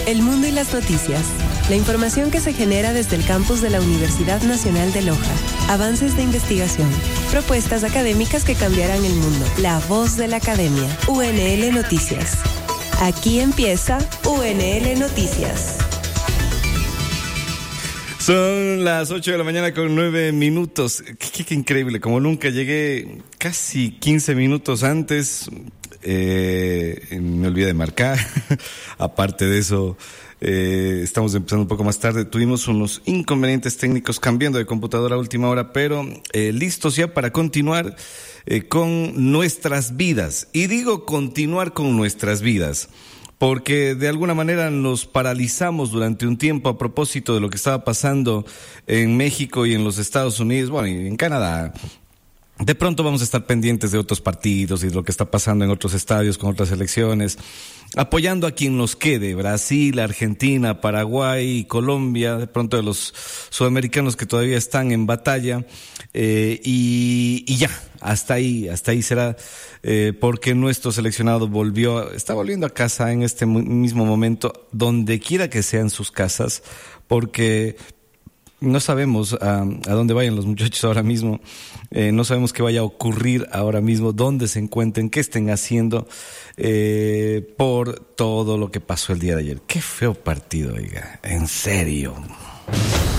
El mundo y las noticias. La información que se genera desde el campus de la Universidad Nacional de Loja. Avances de investigación. Propuestas académicas que cambiarán el mundo. La voz de la academia. UNL Noticias. Aquí empieza UNL Noticias. Son las 8 de la mañana con 9 minutos. Qué increíble, como nunca llegué casi 15 minutos antes. Me olvidé de marcar. Aparte de eso, estamos empezando un poco más tarde. Tuvimos unos inconvenientes técnicos cambiando de computadora a última hora, pero listos ya para continuar con nuestras vidas. Y digo continuar con nuestras vidas, porque de alguna manera nos paralizamos durante un tiempo a propósito de lo que estaba pasando en México y en los Estados Unidos, bueno, y en Canadá. De pronto vamos a estar pendientes de otros partidos y de lo que está pasando en otros estadios con otras selecciones, apoyando a quien nos quede, Brasil, Argentina, Paraguay, Colombia, de pronto de los sudamericanos que todavía están en batalla, y ya, hasta ahí será, porque nuestro seleccionado está volviendo a casa en este mismo momento, donde quiera que sean sus casas, porque no sabemos a dónde vayan los muchachos ahora mismo, no sabemos qué vaya a ocurrir ahora mismo, dónde se encuentren, qué estén haciendo, por todo lo que pasó el día de ayer. Qué feo partido, oiga, en serio.